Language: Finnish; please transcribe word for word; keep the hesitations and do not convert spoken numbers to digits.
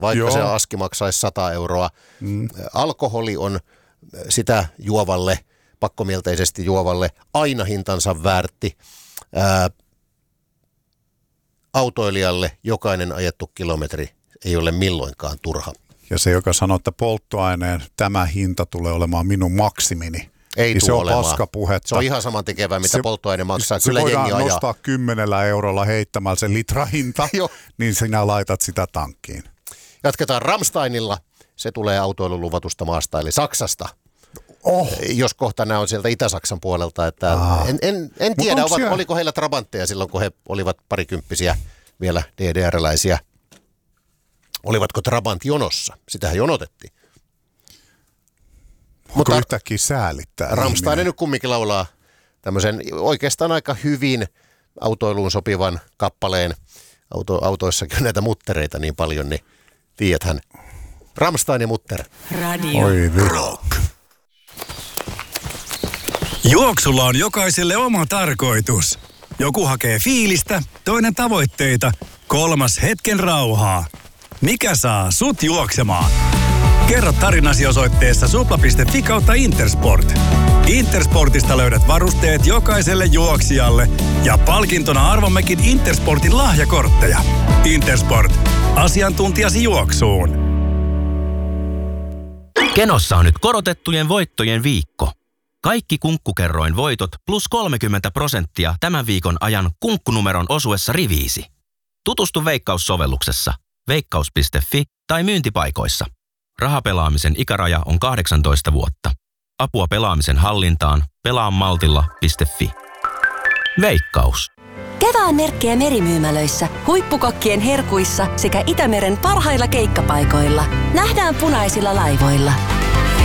vaikka Joo. se aski maksaisi sata euroa. Mm. Alkoholi on sitä juovalle, pakkomielteisesti juovalle, aina hintansa väärti. Ää, autoilijalle jokainen ajettu kilometri ei ole milloinkaan turha. Ja se, joka sanoo, että polttoaineen tämä hinta tulee olemaan minun maksimini, Ei niin se on olemaan. paskapuhetta. Se on ihan samantekevää, mitä se, polttoaine maksaa. Se Kyllä jengi voidaan ajaa. nostaa kymmenellä eurolla heittämällä se litrahinta, niin sinä laitat sitä tankkiin. Jatketaan Rammsteinilla. Se tulee autoilun luvatusta maasta, eli Saksasta. Oh. Jos kohta nämä on sieltä Itä-Saksan puolelta. Että ah. en, en, en tiedä, ovat, siellä... oliko heillä trabantteja silloin, kun he olivat parikymppisiä vielä D D R-läisiä. Olivatko trabant jonossa? Sitähän jonotettiin. Onko Mutta yhtäkkiä säälittää? Rammstein nyt kumminkin laulaa tämmöisen oikeastaan aika hyvin autoiluun sopivan kappaleen. Auto, autoissakin näitä muttereita niin paljon, niin tiedäthän. Rammstein ja Mutter. Radio Oi, Rock. Juoksulla on jokaiselle oma tarkoitus. Joku hakee fiilistä, toinen tavoitteita, kolmas hetken rauhaa. Mikä saa sut juoksemaan? Kerro tarinasi osoitteessa supla piste fi kautta Intersport. Intersportista löydät varusteet jokaiselle juoksijalle ja palkintona arvommekin Intersportin lahjakortteja. Intersport. Asiantuntijasi juoksuun. Kenossa on nyt korotettujen voittojen viikko. Kaikki kunkkukerroin voitot plus kolmekymmentä prosenttia tämän viikon ajan kunkkunumeron osuessa riviisi. Tutustu Veikkaus-sovelluksessa veikkaus piste fi tai myyntipaikoissa. Rahapelaamisen ikäraja on kahdeksantoista vuotta. Apua pelaamisen hallintaan pelaa maltilla piste fi. Veikkaus. Kevään merkkejä merimyymälöissä, huippukokkien herkuissa sekä Itämeren parhailla keikkapaikoilla. Nähdään punaisilla laivoilla.